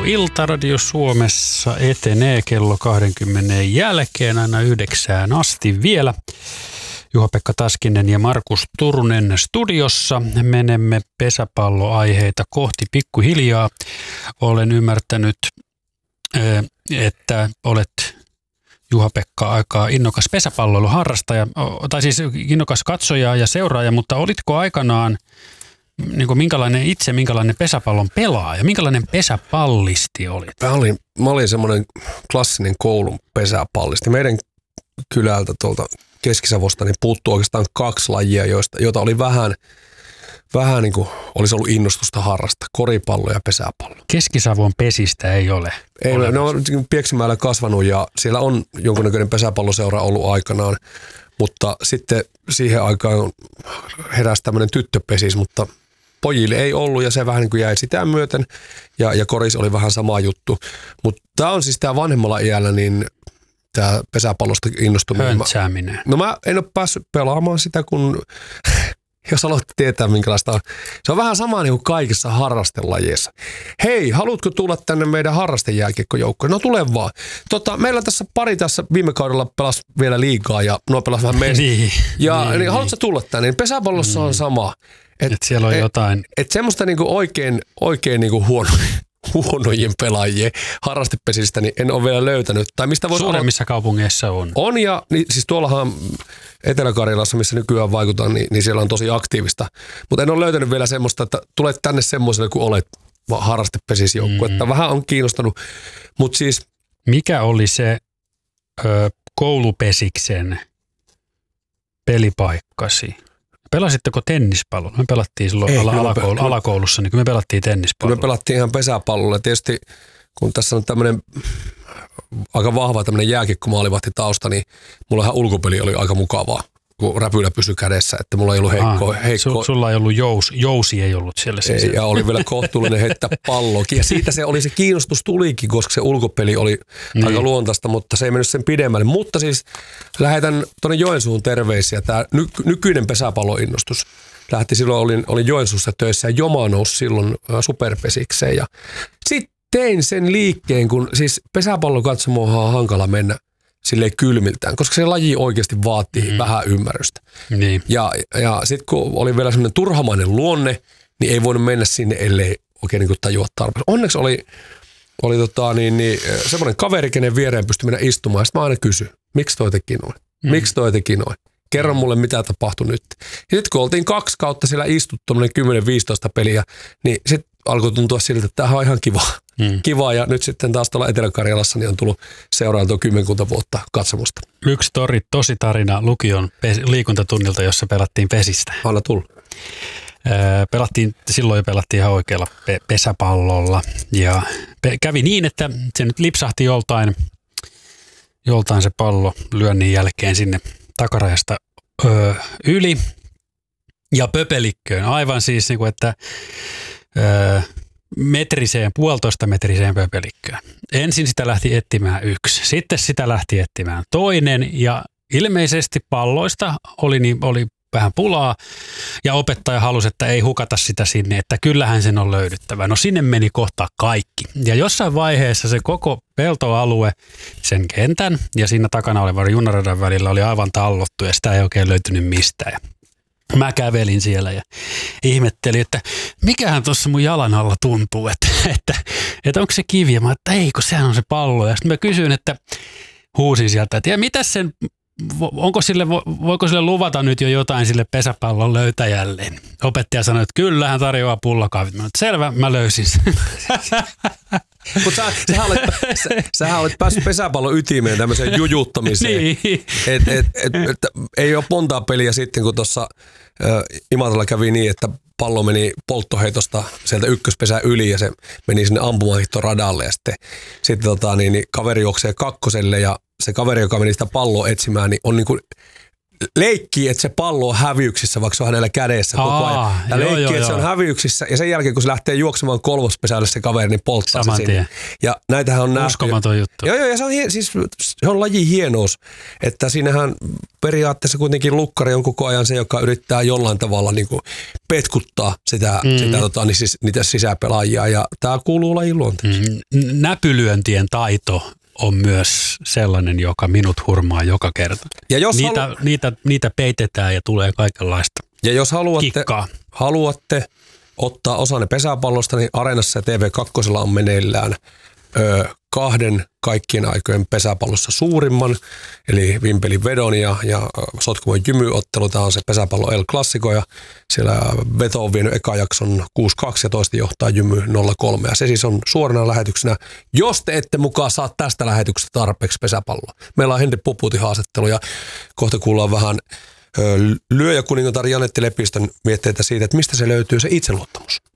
ilta Radio Suomessa etenee kello 20 jälkeen aina 9 asti vielä. Juha-Pekka Taskinen ja Markus Turunen studiossa. Menemme pesäpalloaiheita kohti pikkuhiljaa. Olen ymmärtänyt, että olet Juha-Pekka aika innokas pesäpalloiluharrastaja, tai siis innokas katsoja ja seuraaja, mutta olitko aikanaan niin minkälainen pesäpallon pelaaja, minkälainen pesäpallisti olit? Mä olin semmoinen klassinen koulun pesäpallisti. Meidän kylältä tuolta Keski-Savosta niin puuttuu oikeastaan 2 lajia, joita oli vähän niin kuin olisi ollut innostusta harrastaa, koripallo ja pesäpallo. Keski-Savon pesistä ei ole. Ei, ne on Pieksämäellä kasvanut ja siellä on jonkunnäköinen pesäpalloseura ollut aikanaan, mutta sitten siihen aikaan heräsi tämmöinen tyttöpesis, mutta pojille ei ollut ja se vähän niin kuin jäi sitä myöten ja koris oli vähän sama juttu. Mutta tämä on siis tämä vanhemmalla iällä niin tämä pesäpallosta innostuminen. Höntsääminen. No mä en ole päässyt pelaamaan sitä, kun jos haluatte tietää minkälaista on. Se on vähän sama niin kuin kaikissa harrastelajeissa. Hei, haluatko tulla tänne meidän harrastejääkiekkojoukkoon? No tule vaan. Meillä tässä pari tässä viime kaudella pelasi vielä liigaa ja nuo pelasi vähän meistä. niin, haluatko tulla tänne? Niin pesäpallossa on sama. Et siellä on jotain. Että semmoista niinku oikein niinku huonojen pelaajien harrastepesistä niin en ole vielä löytänyt. Tai mistä suuremmissa kaupungeissa on. On ja siis tuollahan Etelä-Karjalassa, missä nykyään vaikutaan, niin siellä on tosi aktiivista. Mutta en ole löytänyt vielä semmoista, että tulet tänne semmoiselle, kun olet harrastepesisjoukku. Että vähän on kiinnostanut. Mutta siis mikä oli se koulupesiksen pelipaikkasi? Pelasitteko tennispalloa? Me pelattiin silloin alakoulussa, niin kun me pelattiin tennispalloa. Me pelattiin ihan pesäpallolla. Tietysti kun tässä on tämmöinen aika vahva tämmöinen jääkiekko-maalivahtitausta, niin mulla ihan ulkopeli oli aika mukavaa, kun räpylä pysyi kädessä, että mulla ei ollut heikko. Sulla ei ollut jousi ei ollut siellä sisällä. Ja oli vielä kohtuullinen heittää palloakin. Ja siitä se kiinnostus tulikin, koska se ulkopeli oli aika luontaista, mutta se ei mennyt sen pidemmälle. Mutta siis lähetän tuonne Joensuun terveisiä. Tämä nykyinen pesäpalloinnostus lähti silloin, olin Joensuussa töissä ja Joma nousi silloin superpesikseen. Ja sitten tein sen liikkeen, kun siis pesäpallokatsomohan on hankala mennä silleen kylmiltään, koska se laji oikeasti vaatii vähän ymmärrystä. Niin. Ja sitten kun oli vielä semmoinen turhamainen luonne, niin ei voinut mennä sinne, ellei oikein niin kuin tajua tarpeeksi. Onneksi oli semmoinen kaveri, kenen viereen pystyi mennä istumaan, ja sitten mä aina kysyin, miksi toi teki noin? Miksi toi teki noin? Kerro mulle, mitä tapahtui nyt. Ja sitten kun oltiin 2 kautta siellä istuttu, 10-15 peliä, niin sitten alkoi tuntua siltä, että tämä on ihan kiva. Ja nyt sitten taas tuolla Etelä-Karjalassa niin on tullut seurailtua 10 vuotta katsomusta. Yksi tosi tarina lukion liikuntatunnilta, jossa pelattiin pesistä. Anna tulla. Silloin pelattiin ihan oikealla pesäpallolla. Ja kävi niin, että se nyt lipsahti joltain se pallo lyönnin jälkeen sinne takarajasta yli ja pöpelikköön. Aivan siis niin kuin, että puolitoista metriseen pöpelikköön. Ensin sitä lähti etsimään 1, sitten sitä lähti etsimään toinen ja ilmeisesti palloista oli vähän pulaa ja opettaja halusi, että ei hukata sitä sinne, että kyllähän sen on löydyttävä. No sinne meni kohta kaikki ja jossain vaiheessa se koko peltoalue, sen kentän ja siinä takana olevan junaradan välillä oli aivan tallottu ja sitä ei oikein löytynyt mistään. Mä kävelin siellä ja ihmettelin, että mikähän tuossa mun jalan alla tuntuu, että onko se kivi? Ja mä että ei, kun sehän on se pallo. Ja sitten mä kysyin, että huusin sieltä, että ja mitäs sen, voiko sille luvata nyt jo jotain sille pesäpallon löytäjälle? Opettaja sanoi, että kyllä hän tarjoaa pullakahvit. Mä selvä, mä löysin sen. Mutta sähän olet päässyt pesäpallon ytimeen tämmöiseen jujuttamiseen. Niin. Ei ole montaa peliä sitten, kun tuossa Imatralla kävi niin, että pallo meni polttoheitosta sieltä ykköspesän yli ja se meni sinne ampumahiihtoradalle ja sitten kaveri juoksee kakkoselle ja se kaveri, joka meni sitä palloa etsimään, niin on niin kuin leikkii, että se pallo on häviyksissä, vaikka se on hänellä kädessä koko ajan. Ja leikkii, että se on hävyyksissä, ja sen jälkeen, kun se lähtee juoksemaan kolmospesälle se kaveri, niin polttaa se sinne. Ja näitähän on nähty. Uskomaton juttu. Joo, ja se on lajin hienous, että siinähän periaatteessa kuitenkin lukkari on koko ajan se, joka yrittää jollain tavalla niin kuin petkuttaa niitä sisäpelaajia, ja tämä kuuluu lajin luonteeseen. Näpylyöntien taito on myös sellainen, joka minut hurmaa joka kerta. Ja jos niitä peitetään ja tulee kaikenlaista. Ja jos haluatte ottaa osanne pesäpallosta, niin Areenassa ja TV2 on meneillään 2 kaikkien aikojen pesäpallossa suurimman, eli Vimpelin vedon ja Sotkamon jymyottelu. Tämä on se pesäpallo El Clasico, ja siellä veto on vienyt eka jakson 6-2 ja toista johtaa Jymy 0-3. Ja se siis on suorana lähetyksenä, jos te ette mukaan saa tästä lähetyksestä tarpeeksi pesäpalloa. Meillä on Henri Puputin haastattelu, ja kohta kuullaan vähän lyöjäkuningatar Janette Lepistön mietteitä siitä, että mistä se löytyy se itseluottamus.